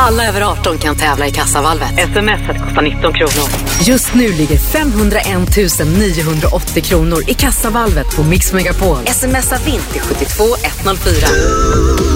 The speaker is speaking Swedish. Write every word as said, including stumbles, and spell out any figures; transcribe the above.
Alla över arton kan tävla i Kassavalvet. Sms:et kostar nitton kronor. Just nu ligger femhundraen tusen niohundraåttio kronor i Kassavalvet på Mix Megapol. Smsa vint till sju två ett noll fyra.